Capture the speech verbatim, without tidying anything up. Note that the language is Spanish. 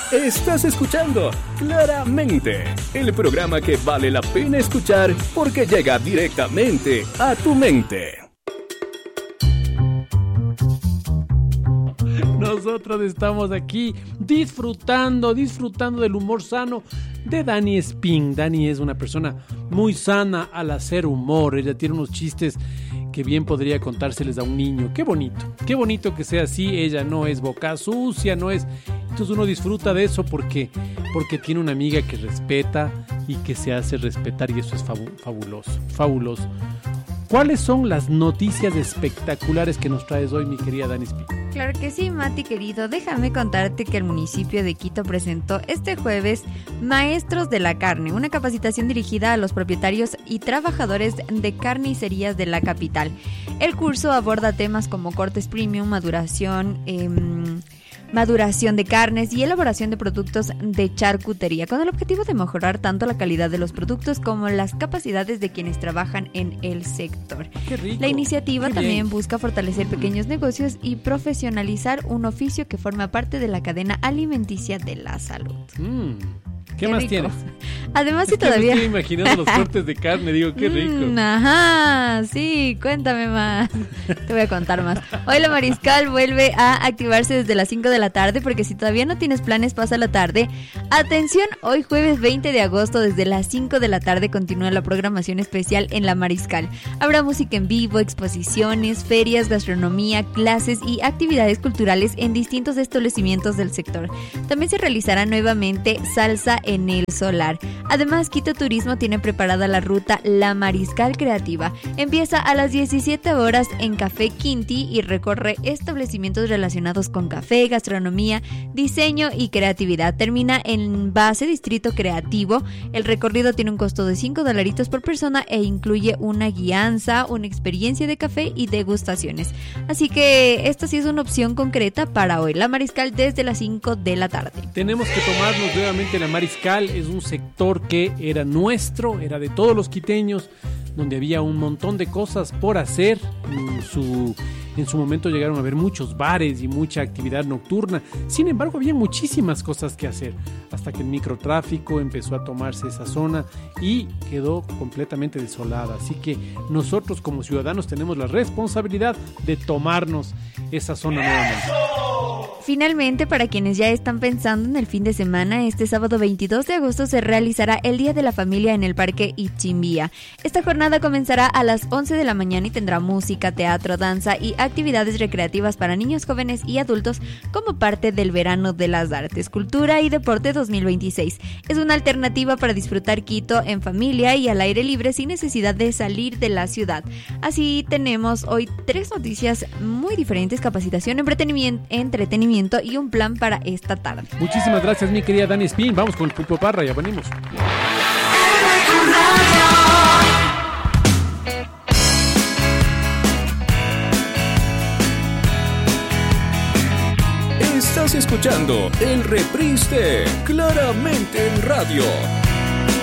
Estás escuchando Claramente, el programa que vale la pena escuchar porque llega directamente a tu mente. Nosotros estamos aquí disfrutando, disfrutando del humor sano de Dani Espín. Dani es una persona muy sana al hacer humor. Ella tiene unos chistes que bien podría contárseles a un niño. Qué bonito, qué bonito que sea así. Ella no es boca sucia, no es... Entonces uno disfruta de eso porque, porque tiene una amiga que respeta y que se hace respetar, y eso es fabu- fabuloso, fabuloso. ¿Cuáles son las noticias espectaculares que nos traes hoy, mi querida Dani Espín? Claro que sí, Mati querido. Déjame contarte que el municipio de Quito presentó este jueves Maestros de la Carne, una capacitación dirigida a los propietarios y trabajadores de carnicerías de la capital. El curso aborda temas como cortes premium, maduración, eh, maduración de carnes y elaboración de productos de charcutería, con el objetivo de mejorar tanto la calidad de los productos como las capacidades de quienes trabajan en el sector. Qué rico, la iniciativa qué también bien. busca fortalecer pequeños negocios y profesionalizar un oficio que forma parte de la cadena alimenticia de la salud. Mm. ¿Qué, Qué más rico. tienes? Además, Es si que me todavía... estoy imaginando los cortes de carne, digo, qué rico. Mm, ajá, sí, cuéntame más. Te voy a contar más. Hoy la Mariscal vuelve a activarse desde las cinco de la tarde, porque si todavía no tienes planes, pasa la tarde. Atención, hoy jueves veinte de agosto desde las cinco de la tarde continúa la programación especial en la Mariscal. Habrá música en vivo, exposiciones, ferias, gastronomía, clases y actividades culturales en distintos establecimientos del sector. También se realizará nuevamente salsa en el solar. Además, Quito Turismo tiene preparada la ruta La Mariscal Creativa. Empieza a las diecisiete horas en Café Quinti y recorre establecimientos relacionados con café, gastronomía, diseño y creatividad. Termina en Base Distrito Creativo. El recorrido tiene un costo de cinco dolaritos por persona e incluye una guianza, una experiencia de café y degustaciones. Así que esta sí es una opción concreta para hoy. La Mariscal desde las cinco de la tarde. Tenemos que tomarnos nuevamente la Mariscal. Es un sector que era nuestro, era de todos los quiteños, donde había un montón de cosas por hacer. En su, en su momento llegaron a haber muchos bares y mucha actividad nocturna. Sin embargo, había muchísimas cosas que hacer, hasta que el microtráfico empezó a tomarse esa zona y quedó completamente desolada. Así que nosotros como ciudadanos tenemos la responsabilidad de tomarnos esa zona nuevamente. Finalmente, para quienes ya están pensando en el fin de semana, este sábado veintidós de agosto se realizará el Día de la Familia en el Parque Ichimbía. Esta jornada comenzará a las once de la mañana y tendrá música, teatro, danza y actividades recreativas para niños, jóvenes y adultos como parte del Verano de las Artes, Cultura y Deporte dos mil veintiséis. Es una alternativa para disfrutar Quito en familia y al aire libre sin necesidad de salir de la ciudad. Así tenemos hoy tres noticias muy diferentes: capacitación, entretenimiento, entretenimiento y un plan para esta tarde. Muchísimas gracias, mi querida Dani Espín. Vamos con el Pulpo Parra, ya venimos. Estás escuchando el reprise de Claramente en Radio.